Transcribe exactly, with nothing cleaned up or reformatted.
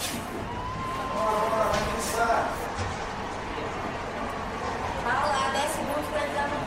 Bora, bora, vai começar. Fala lá, dez segundos pra ele dar